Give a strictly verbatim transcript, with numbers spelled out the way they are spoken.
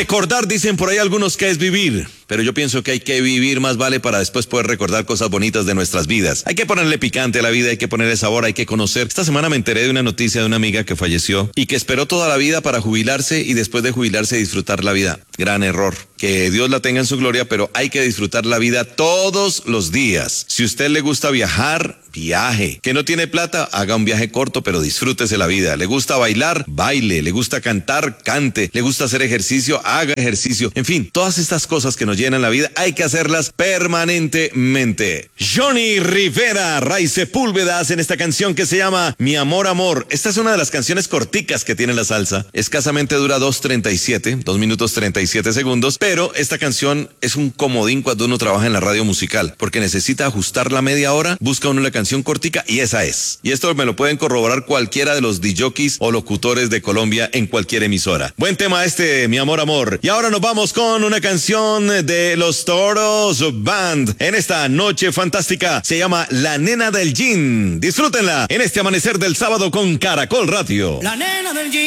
Recordar, dicen por ahí algunos, que es vivir. Pero yo pienso que hay que vivir más vale para después poder recordar cosas bonitas de nuestras vidas. Hay que ponerle picante a la vida, hay que ponerle sabor, hay que conocer. Esta semana me enteré de una noticia de una amiga que falleció y que esperó toda la vida para jubilarse y después de jubilarse disfrutar la vida. Gran error. Que Dios la tenga en su gloria, pero hay que disfrutar la vida todos los días. Si a usted le gusta viajar, viaje. Que no tiene plata, haga un viaje corto, pero disfrútese la vida. Le gusta bailar, baile. Le gusta cantar, cante. Le gusta hacer ejercicio, haga ejercicio. En fin, todas estas cosas que nos llenan la vida hay que hacerlas permanentemente. Johnny Rivera, Ray Sepúlveda hacen esta canción que se llama Mi Amor Amor. Esta es una de las canciones corticas que tiene la salsa. Escasamente dura dos treinta y siete, dos minutos treinta y siete segundos, pero esta canción es un comodín cuando uno trabaja en la radio musical, porque necesita ajustar la media hora, busca uno la canción cortica y esa es. Y esto me lo pueden corroborar cualquiera de los disjockeys o locutores de Colombia en cualquier emisora. Buen tema este, Mi Amor Amor. Y ahora nos vamos con una canción de Los Toros Band. En esta noche fantástica se llama La Nena del Gin. Disfrútenla en este amanecer del sábado con Caracol Radio. La nena del Gin.